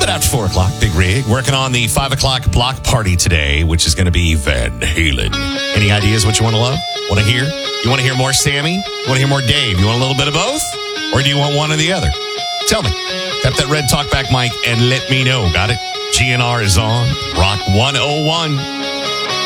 bit after 4 o'clock, Big Rig, working on the 5 o'clock block party today, which is going to be Van Halen. Any ideas what you want to love? Want to hear? You want to hear more Sammy? You want to hear more Dave? You want a little bit of both? Or do you want one or the other? Tell me. Tap that red talkback mic and let me know. Got it? GNR is on Rock 101.